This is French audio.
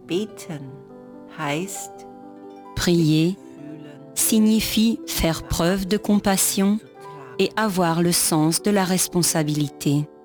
Beten heißt, Prier signifie faire preuve de compassion et avoir le sens de la responsabilité.